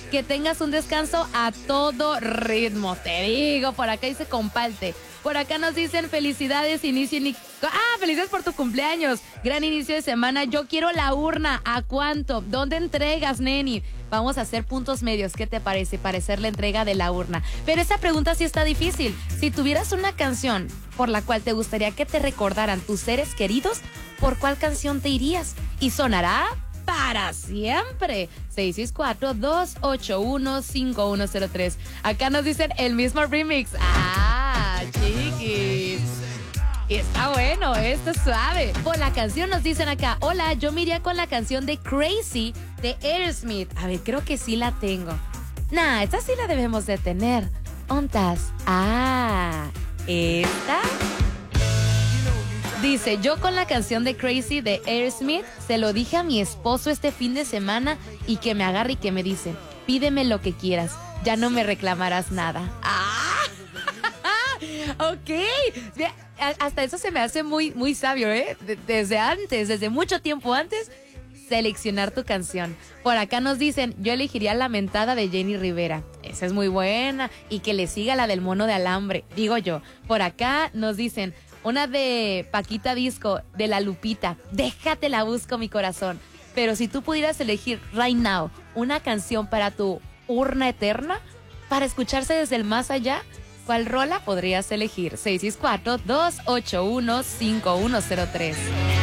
Que tengas un descanso a todo ritmo. Te digo, por acá dice comparte. Por acá nos dicen felicidades, felicidades por tu cumpleaños. Gran inicio de semana. Yo quiero la urna. ¿A cuánto? ¿Dónde entregas, neni? Vamos a hacer puntos medios. ¿Qué te parece para hacer la entrega de la urna? Pero esa pregunta sí está difícil. Si tuvieras una canción por la cual te gustaría que te recordaran tus seres queridos, ¿por cuál canción te irías? Y sonará para siempre. 664-281-5103. Acá nos dicen el mismo remix. Chiquis. Está bueno, esto es suave. Por la canción nos dicen acá, hola, yo me iría con la canción de Crazy de Aerosmith. A ver, creo que sí la tengo. Nah, esta sí la debemos de tener. ¿Ontas? ¿Esta? Dice, yo con la canción de Crazy de Aerosmith, se lo dije a mi esposo este fin de semana y que me agarre y que me dice, pídeme lo que quieras, ya no me reclamarás nada. Ok. Hasta eso se me hace muy, muy sabio, ¿eh? Desde mucho tiempo antes, seleccionar tu canción. Por acá nos dicen, yo elegiría La Mentada de Jenny Rivera. Esa es muy buena. Y que le siga la del Mono de Alambre, digo yo. Por acá nos dicen, una de Paquita Disco, de La Lupita. Déjate la busco, mi corazón. Pero si tú pudieras elegir right now una canción para tu urna eterna, para escucharse desde el más allá, ¿cuál rola podrías elegir? 664-281-5103.